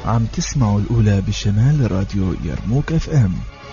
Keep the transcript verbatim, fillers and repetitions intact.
عم تسمعوا الأولى بشمال راديو يرموك اف ام.